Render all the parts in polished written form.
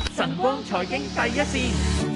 晨光財經第一線。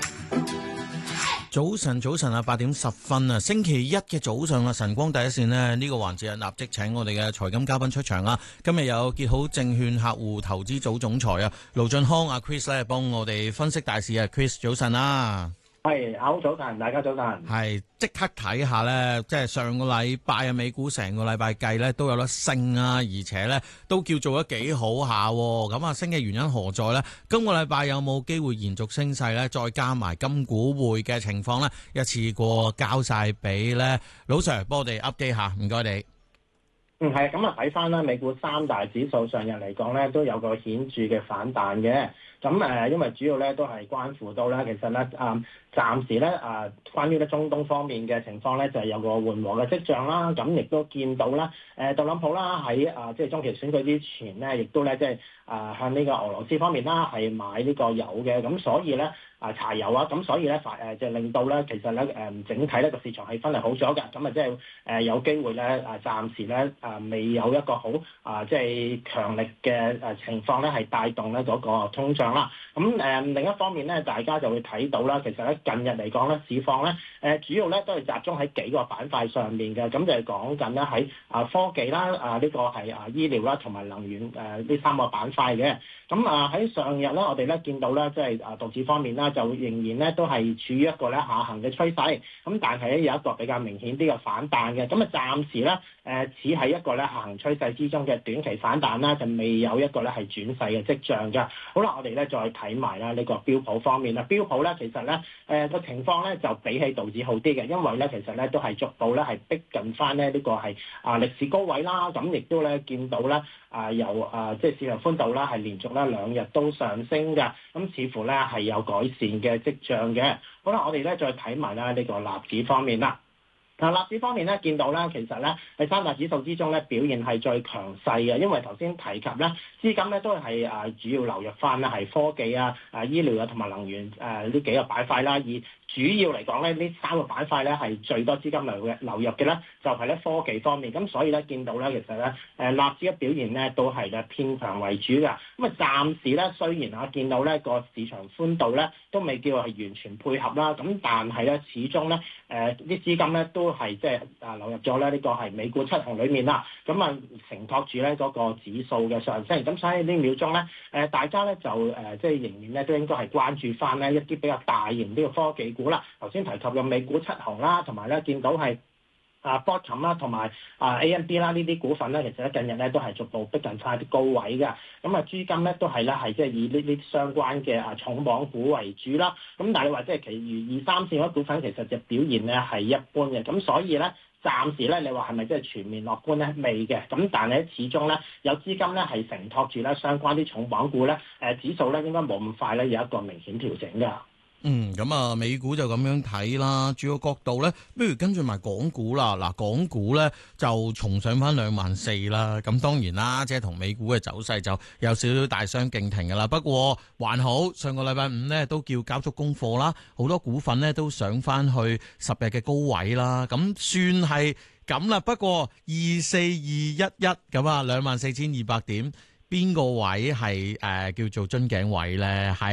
早晨啊，8:10啊，星期一嘅早上啊，晨光第一線呢個環節啊，立即請我哋嘅財金嘉賓出場啦。今日有結好證券客戶投資組總裁啊，盧駿匡阿 Chris 咧，幫我哋分析大市啊。Chris 早晨啦。 係，好早晨，大家早晨。 係即刻睇下咧，即係上個禮拜啊，美股成個禮拜計咧都有得升啊，而且咧都叫做得幾好下。咁啊，升嘅原因何在咧？今個禮拜有冇機會延續升勢咧？再加埋金股匯嘅情況咧，一次過交晒俾咧老 Sir，幫我哋 update 下，唔該你。 係咁啊，睇翻啦，美股三大指數上日嚟講咧，都有個顯著嘅反彈嘅。咁因為主要咧都係關乎到咧，其實咧暫時咧關於咧中東方面嘅情況咧，就係有個緩和嘅跡象啦。咁亦都見到啦，特朗普啦喺即係中期選舉之前咧，亦都咧即係向呢個俄羅斯方面啦係買呢個油嘅。咁所以咧柴油啊，咁所以咧就令到咧其實咧整體咧個市場氣氛係好咗嘅。咁即係有機會咧暫時咧未有一個好即係強力嘅情況咧係帶動咧嗰個通脹啦。咁另一方面咧，大家就會睇到啦，其實咧近日嚟講咧，市況咧主要咧都係集中喺幾個板塊上面嘅。咁就係講緊咧喺科技啦，呢個係醫療啦同埋能源呢三個板塊嘅。咁喺上日咧，我哋咧見到咧即係道指方面啦，就仍然咧都係處於一個咧下行嘅趨勢。咁但係咧有一個比較明顯啲嘅反彈嘅。咁暫時咧只係一個咧下行趨勢之中嘅短期反彈啦，就未有一個咧係轉勢嘅跡象㗎。好啦，我哋咧再睇埋啦呢個標普方面啦。標普咧其實咧個情況咧就比起道指好啲嘅，因為咧其實咧都係逐步咧係逼近翻咧呢個係歷史高位啦。咁亦都咧見到咧由即係市場寬度啦係連續咧2日都上升嘅，咁似乎咧係有改善嘅跡象嘅。好啦，我哋咧再睇埋啦呢個納指方面啦。納指方面咧，見到咧，其實咧喺三大指數之中咧，表現係最強勢嘅，因為頭先提及咧，資金咧都係主要流入翻咧係科技醫療同埋能源呢幾個板塊啦。而主要嚟講咧，呢三個板塊咧係最多資金流入嘅咧，就係咧科技方面。咁所以咧見到咧，其實咧納指嘅表現咧都係咧偏強為主嘅。咁暫時咧雖然見到咧個市場寬度咧都未叫係完全配合啦，咁但係咧始終咧啲資金咧都係即係流入咗咧呢個係美股7雄裏面啦，咁承托住咧嗰個指數嘅上升。咁所以呢秒鐘咧大家咧就即係仍然咧都應該係關注翻咧一啲比較大型啲嘅科技股啦。頭先提及嘅美股7雄啦，同埋咧見到係Broadcom 啦，同埋AMD 啦呢啲股份咧，其實咧近日咧都係逐步逼近翻啲高位嘅。咁資金咧都係咧係即係以呢啲相關嘅重磅股為主啦。咁但係你話即係其餘2、3線嗰啲股份，其實就表現咧係一般嘅。咁所以咧暫時咧，你話係咪即係全面樂觀咧？未嘅。咁但係始終咧有資金咧係承托住咧相關啲重磅股咧，指數咧應該冇咁快咧有一個明顯調整㗎。 咁美股就咁樣睇啦，主要角度咧，不如跟住埋港股啦。嗱，港股咧就重上翻24,000啦。咁當然啦，即係同美股嘅走勢就有少少大相徑庭噶啦。不過還好，上個禮拜五咧都叫交足功課啦，好多股份咧都上翻去10日嘅高位啦。咁算係咁啦。不過24211咁啊，24,200點，邊個位係叫做樽頸位咧？係